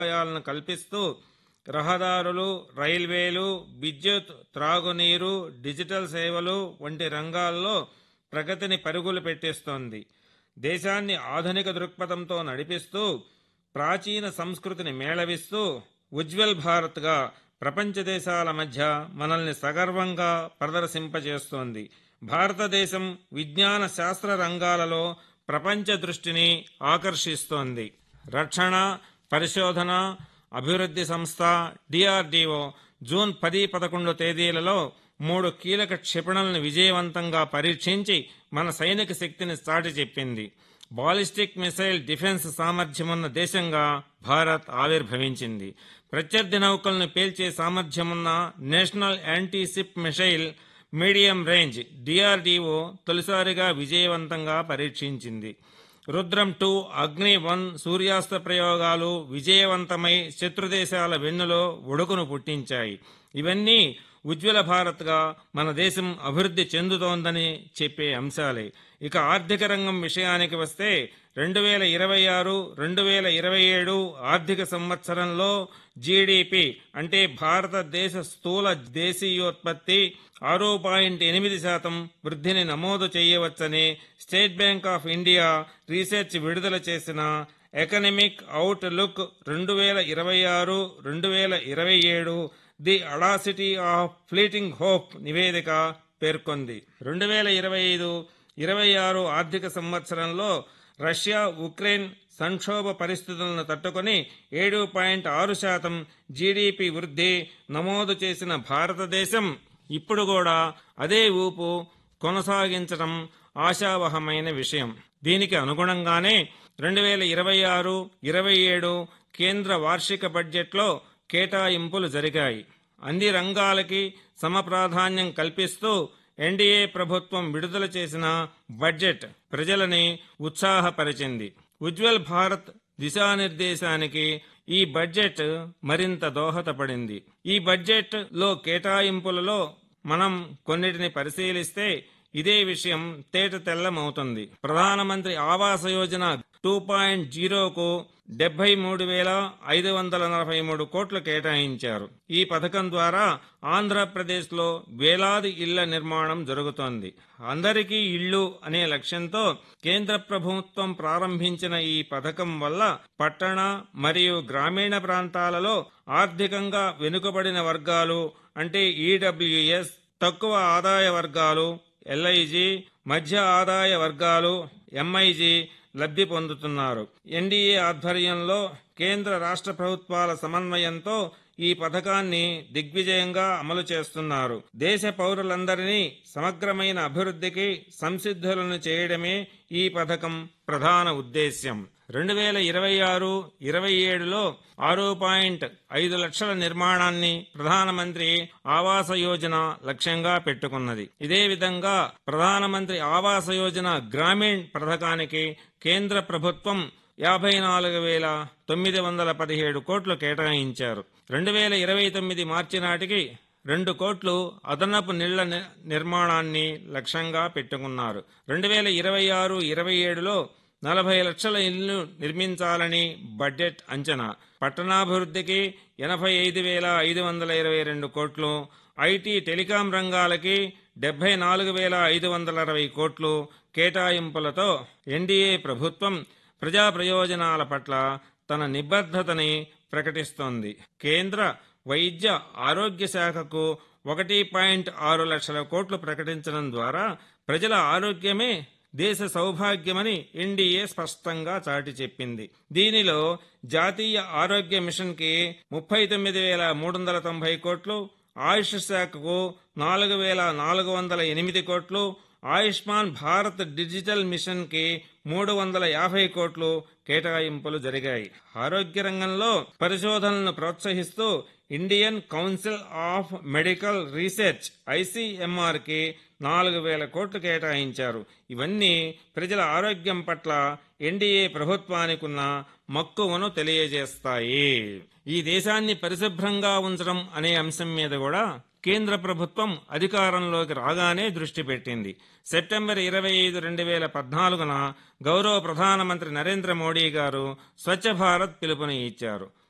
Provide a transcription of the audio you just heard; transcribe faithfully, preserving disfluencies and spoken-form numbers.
సదుపాయాలను కల్పిస్తూ రహదారులు, రైల్వేలు, విద్యుత్, త్రాగునీరు, డిజిటల్ సేవలు వంటి రంగాల్లో ప్రగతిని పరుగులు పెట్టిస్తోంది. దేశాన్ని ఆధునిక దృక్పథంతో నడిపిస్తూ ప్రాచీన సంస్కృతిని మేళవిస్తూ ఉజ్వల్ భారత్గా ప్రపంచ దేశాల మధ్య మనల్ని సగర్వంగా ప్రదర్శింపజేస్తోంది. భారతదేశం విజ్ఞాన శాస్త్ర రంగాలలో ప్రపంచ దృష్టిని ఆకర్షిస్తోంది. రక్షణ, పరిశోధన, అభివృద్ధి సంస్థ డిఆర్డీఓ జూన్ పది పదకొండు తేదీలలో మూడు కీలక క్షిపణులను విజయవంతంగా పరీక్షించి మన సైనిక శక్తిని చాటి చెప్పింది. బాలిస్టిక్ మిసైల్ డిఫెన్స్ సామర్థ్యమున్న దేశంగా భారత్ ఆవిర్భవించింది. ప్రత్యర్థి నౌకలను పేల్చే సామర్థ్యమున్న national anti ship missile medium range DRDO తొలిసారిగా విజయవంతంగా పరీక్షించింది. రుద్రం టూ, అగ్ని వన్ సూర్యాస్త్ర ప్రయోగాలు విజయవంతమై శత్రుదేశాల వెన్నులో ఉడుకును పుట్టించాయి. ఇవన్నీ ఉజ్వల భారత్గా మన దేశం అభివృద్ధి చెందుతోందని చెప్పే అంశాలే. ఇక ఆర్థిక రంగం విషయానికి వస్తే రెండు వేల ఇరవై ఆరు రెండు వేల ఇరవై ఏడు ఆర్థిక సంవత్సరంలో జీడీపీ అంటే భారతదేశ స్థూల దేశీయోత్పత్తి ఆరు పాయింట్ ఎనిమిది శాతం వృద్ధిని నమోదు చేయవచ్చని state bank of India research విడుదల చేసిన ఎకనమిక్ అవుట్ లుక్ రెండు వేల ఇరవై ఆరు రెండు వేల ఇరవై ఏడు the audacity of fleeting hope నివేదిక పేర్కొంది. రెండు వేల ఇరవై ఐదు ఇరవై ఆరు ఆర్థిక సంవత్సరంలో రష్యా ఉక్రెయిన్ సంక్షోభ పరిస్థితులను తట్టుకొని ఏడు పాయింట్ ఆరు శాతం జీడీపీ వృద్ధి నమోదు చేసిన భారతదేశం ఇప్పుడు కూడా అదే ఊపు కొనసాగించడం ఆశావహమైన విషయం. దీనికి అనుగుణంగానే రెండు వేల ఇరవై ఆరు ఇరవై ఏడు కేంద్ర వార్షిక బడ్జెట్లో కేటాయింపులు జరిగాయి. అన్ని రంగాలకి సమప్రాధాన్యం కల్పిస్తూ ఎన్డీఏ ప్రభుత్వం విడుదల చేసిన బడ్జెట్ ప్రజలని ఉత్సాహపరిచింది. ఉజ్వల్ భారత్ దిశానిర్దేశానికి ఈ బడ్జెట్ మరింత దోహదపడింది. ఈ బడ్జెట్ లో కేటాయింపులలో మనం కొన్నిటిని పరిశీలిస్తే ఇదే విషయం తేట తెల్లమవుతుంది. ప్రధానమంత్రి ఆవాస యోజన టూ పాయింట్ జీరోకు డెబ్బై మూడు వేల ఐదు వందల నలభై మూడు కోట్లు కేటాయించారు. ఈ పథకం ద్వారా ఆంధ్రప్రదేశ్లో వేలాది ఇళ్ల నిర్మాణం జరుగుతోంది. అందరికీ ఇళ్లు అనే లక్ష్యంతో కేంద్ర ప్రభుత్వం ప్రారంభించిన ఈ పథకం వల్ల పట్టణ మరియు గ్రామీణ ప్రాంతాలలో ఆర్థికంగా వెనుకబడిన వర్గాలు అంటే ఈడబ్ల్యూఎస్, తక్కువ ఆదాయ వర్గాలు ఎల్ఐజి, మధ్య ఆదాయ వర్గాలు ఎంఐజి లబ్ధి పొందుతున్నారు. ఎన్డీఏ ఆధ్వర్యంలో కేంద్ర రాష్ట్ర ప్రభుత్వాల సమన్వయంతో ఈ పథకాన్ని దిగ్విజయంగా అమలు చేస్తున్నారు. దేశ పౌరులందరినీ సమగ్రమైన అభివృద్ధికి సంసిద్ధులను చేయడమే ఈ పథకం ప్రధాన ఉద్దేశ్యం. రెండు వేల ఇరవై ఆరు ఇరవై ఏడులో ఆరు పాయింట్ ఐదు లక్షల నిర్మాణాన్ని ప్రధానమంత్రి ఆవాస యోజన లక్ష్యంగా పెట్టుకున్నది. ఇదే విధంగా ప్రధానమంత్రి ఆవాస యోజన గ్రామీణ్ పథకానికి కేంద్ర ప్రభుత్వం యాభై నాలుగు వేల తొమ్మిది వందల పదిహేడు కోట్లు కేటాయించారు. రెండు వేల ఇరవై తొమ్మిది మార్చి నాటికి రెండు కోట్లు అదనపు నీళ్ల నిర్మాణాన్ని లక్ష్యంగా పెట్టుకున్నారు. రెండు వేల ఇరవై ఆరు ఇరవై ఏడులో నలభై లక్షల ఇళ్లు నిర్మించాలని బడ్జెట్ అంచనా. పట్టణాభివృద్ధికి ఎనభై ఐదు వేల ఐదు వందల ఇరవై రెండు కోట్లు, ఐటీ టెలికాం రంగాలకి డెబ్బై నాలుగు వేల ఐదు వందల అరవై కోట్లు కేటాయింపులతో ఎన్డీఏ ప్రభుత్వం ప్రజా ప్రయోజనాల పట్ల తన నిబద్ధతని ప్రకటిస్తోంది. కేంద్ర వైద్య ఆరోగ్య శాఖకు ఒకటి పాయింట్ ఆరు లక్షల కోట్లు ప్రకటించడం ద్వారా ప్రజల ఆరోగ్యమే దేశ సౌభాగ్యమని ఎన్డీఏ స్పష్టంగా చాటి చెప్పింది. దీనిలో జాతీయ ఆరోగ్య మిషన్ కి ముప్పై తొమ్మిది వేల మూడు వందల తొంభై కోట్లు, ఆయుష్ శాఖకు నాలుగు వేల నాలుగు వందల ఎనిమిది కోట్లు, ఆయుష్మాన్ భారత్ డిజిటల్ మిషన్ కి మూడు వందల యాభై కోట్లు కేటాయింపులు జరిగాయి. ఆరోగ్య రంగంలో పరిశోధనలను ప్రోత్సహిస్తూ Indian council of medical research ICMR కి నాలుగు వేల కోట్లు కేటాయించారు. ఇవన్నీ ప్రజల ఆరోగ్యం పట్ల ఎన్డీఏ ప్రభుత్వానికున్న మక్కువను తెలియజేస్తాయి. ఈ దేశాన్ని పరిశుభ్రంగా ఉంచడం అనే అంశం మీద కూడా కేంద్ర ప్రభుత్వం అధికారంలోకి రాగానే దృష్టి పెట్టింది. సెప్టెంబర్ ఇరవై ఐదు రెండు వేల పద్నాలుగున గౌరవ ప్రధానమంత్రి నరేంద్ర మోడీ గారు స్వచ్ఛ భారత్ పిలుపుని ఇచ్చారు.